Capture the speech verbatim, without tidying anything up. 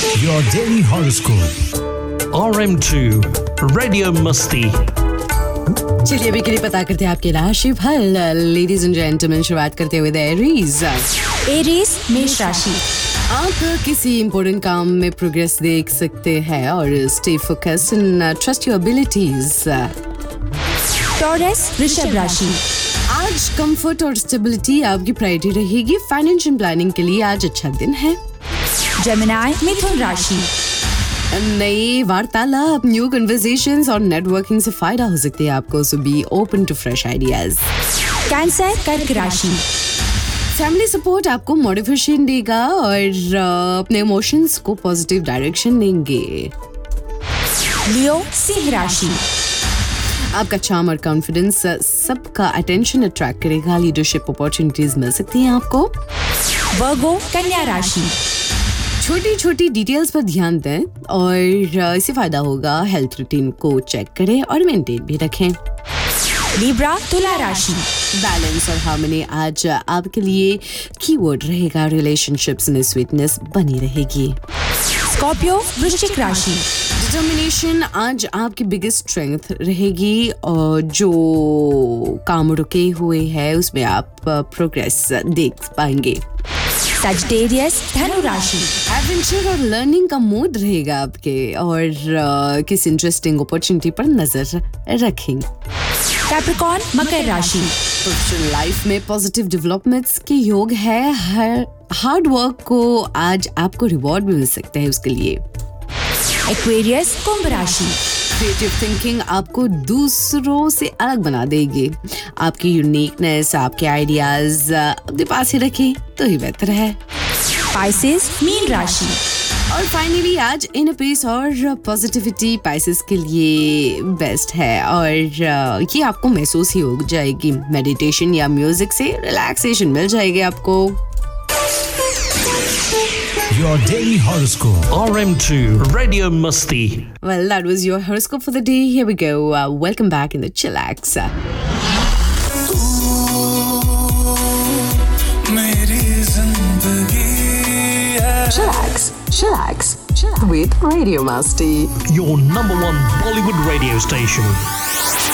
Your daily horoscope. R M two Radio Musti. चलिए अभी के लिए पता करते हैं आपके राशि फल। लेडीज एंड जेंटलमैन, शुरुआत करते हुए एरीज। एरीज मेष राशि। आप किसी इम्पोर्टेंट काम में प्रोग्रेस देख सकते हैं और stay focused and trust your abilities. Taurus वृषभ राशि। आज कंफर्ट और स्टेबिलिटी आपकी प्रायोरिटी रहेगी। फाइनेंशियल प्लानिंग के लिए आज अच्छा दिन है। जेमिनी मिथुन राशि। नई वार्तालाप, न्यू कन्वर्सेशंस और नेटवर्किंग से फायदा हो सकती है आपको, सो be open to fresh ideas. Cancer कर्क राशि। फैमिली सपोर्ट आपको मोटिवेशन देगा और अपने इमोशंस को पॉजिटिव डायरेक्शन देंगे। लियो सिंह राशि। आपका चार्म और कॉन्फिडेंस सबका अटेंशन अट्रैक्ट करेगा। लीडरशिप अपॉर्चुनिटीज मिल सकती हैं आपको। वर्गो कन्या राशि। छोटी छोटी डिटेल्स पर ध्यान दें और इससे फायदा होगा। हेल्थ रूटीन को चेक करें और मेंटेन भी रखें। लिब्रा तुला राशि। बैलेंस और हार्मनी आज आपके लिए कीवर्ड रहेगा। रिलेशनशिप्स में स्वीटनेस बनी रहेगी। स्कॉर्पियो वृश्चिक राशि। डिटर्मिनेशन आज आपकी बिगेस्ट स्ट्रेंथ रहेगी और जो काम रुके हुए हैं उसमें आप प्रोग्रेस देख पाएंगे। सजिटेरियस धनु राशि। एडवेंचर और लर्निंग का मूड रहेगा आपके और uh, किस इंटरेस्टिंग अपॉर्चुनिटी पर नजर रखें। कैप्रिकॉर्न मकर राशि। प्रोफेशनल लाइफ में पॉजिटिव डेवलपमेंट्स के योग है। हर हार्ड वर्क को आज आपको रिवॉर्ड भी मिल सकता है उसके लिए। एक्वेरियस कुंभ राशि। क्रिएटिव थिंकिंग आपको दूसरों से अलग बना देगी। आपकी यूनिकनेस, आपके आइडियाज अपने पास ही रखें तो ही बेहतर है। पाइसेस मीन राशि। और फाइनली आज इन पीस और पॉजिटिविटी पाइसेस के लिए बेस्ट है और ये आपको महसूस ही हो जाएगी। मेडिटेशन या म्यूजिक से रिलैक्सेशन मिल जाएगी आपको। Your daily horoscope. R M two Radio Musti. Well, that was your horoscope for the day. Here we go. Uh, welcome back in the Chillax. Chillax, Chillax, Chillax with Radio Musti. Your number one Bollywood radio station.